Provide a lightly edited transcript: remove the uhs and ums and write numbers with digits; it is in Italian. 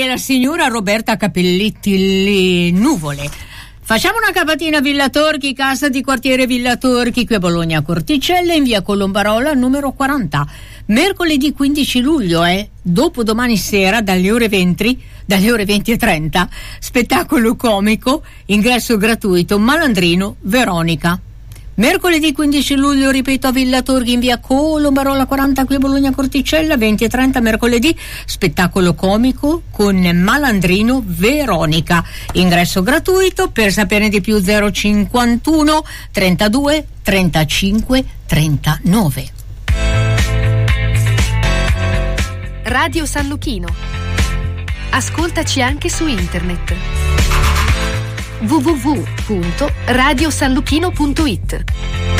la signora Roberta Capelletti, le nuvole. Facciamo una capatina a Villa Torchi, casa di quartiere Villa Torchi, qui a Bologna Corticelle, in via Colombarola numero 40. Mercoledì 15 luglio, dopodomani sera dalle ore 20:30, spettacolo comico, ingresso gratuito, Malandrino, Veronica. Mercoledì 15 luglio, ripeto, a Villa Torghi in via Colombarola 40 qui a Bologna Corticella, 20:30 mercoledì, spettacolo comico con Malandrino, Veronica. Ingresso gratuito, per saperne di più 051 32 35 39. Radio San Luchino. Ascoltaci anche su internet. www.radiosanluchino.it.